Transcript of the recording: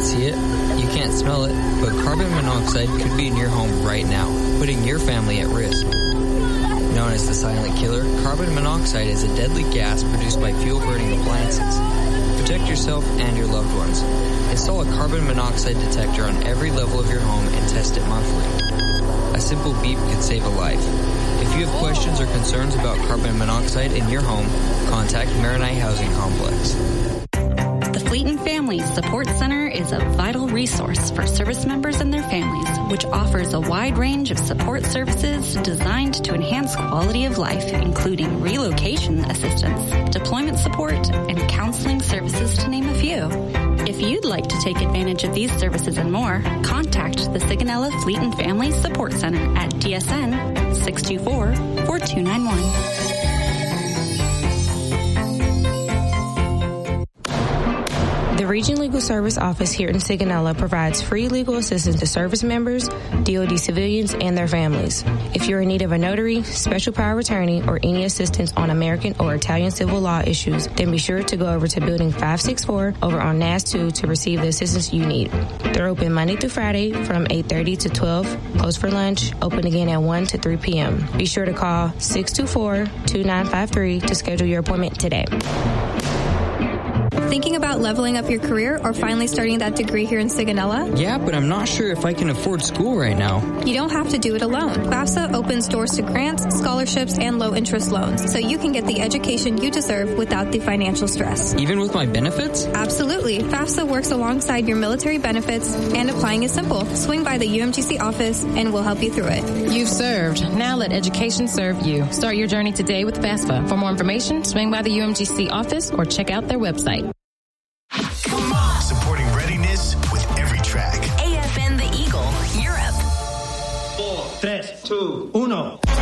see it, you can't smell it, but carbon monoxide could be in your home right now, putting your family at risk. Known as the silent killer, carbon monoxide is a deadly gas produced by fuel-burning appliances. Protect yourself and your loved ones. Install a carbon monoxide detector on every level of your home and test it monthly. A simple beep could save a life. If you have questions or concerns about carbon monoxide in your home, contact Maronite Housing Complex. The Fleeton Family Support Center is a vital resource for service members and their families, which offers a wide range of support services designed to enhance quality of life, including relocation assistance, deployment support, and counseling services, to name a few. If you'd like to take advantage of these services and more, contact the Sigonella Fleeton Family Support Center at DSN 624-4291. The Region Legal Service Office here in Sigonella provides free legal assistance to service members, DoD civilians, and their families. If you're in need of a notary, special power of attorney, or any assistance on American or Italian civil law issues, then be sure to go over to Building 564 over on NAS 2 to receive the assistance you need. They're open Monday through Friday from 8:30 to 12, closed for lunch, open again at 1 to 3 p.m. Be sure to call 624-2953 to schedule your appointment today. Thinking about leveling up your career or finally starting that degree here in Sigonella? Yeah, but I'm not sure if I can afford school right now. You don't have to do it alone. FAFSA opens doors to grants, scholarships, and low-interest loans, so you can get the education you deserve without the financial stress. Even with my benefits? Absolutely. FAFSA works alongside your military benefits, and applying is simple. Swing by the UMGC office, and we'll help you through it. You've served. Now let education serve you. Start your journey today with FAFSA. For more information, swing by the UMGC office or check out their website. Supporting readiness with every track. AFN The Eagle, Europe. 4, 3, 2, 1.